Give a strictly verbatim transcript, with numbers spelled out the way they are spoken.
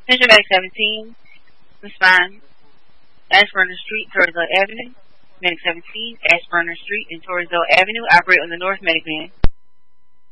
Mission Medic seventeen, respond. Ashburner Street, Torresville Avenue. Medic seventeen, Ashburner Street and Torresville Avenue. Operate on the North Medic van.